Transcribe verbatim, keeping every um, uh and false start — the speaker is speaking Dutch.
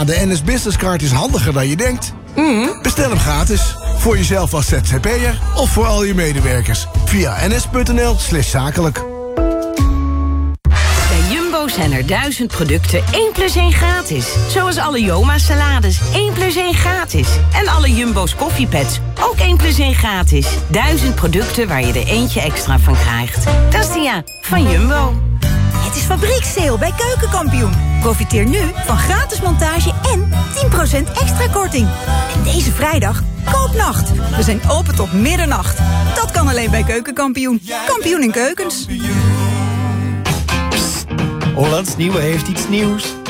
Ja, de N S Business Card is handiger dan je denkt. Mm. Bestel hem gratis. Voor jezelf als Z Z P'er of voor al je medewerkers. Via ns.nl slash zakelijk. Bij Jumbo zijn er duizend producten één plus één gratis. Zoals alle Joma salades, één plus één gratis. En alle Jumbo's koffiepads, ook één plus één gratis. Duizend producten waar je er eentje extra van krijgt. Dat is de ja van Jumbo. Het is fabriekssale bij Keukenkampioen. Profiteer nu van gratis montage en tien procent extra korting. En deze vrijdag koopnacht. We zijn open tot middernacht. Dat kan alleen bij Keukenkampioen. Kampioen in keukens. Hollands Nieuwe heeft iets nieuws.